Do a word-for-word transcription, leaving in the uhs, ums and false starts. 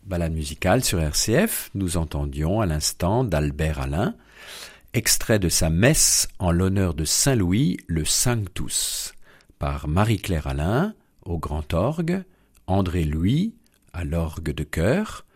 Balade musicale sur R C F, nous entendions à l'instant d'Albert Alain, extrait de sa messe en l'honneur de Saint Louis, le Sanctus, par Marie-Claire Alain, au grand orgue, André Louis, à l'orgue de chœur,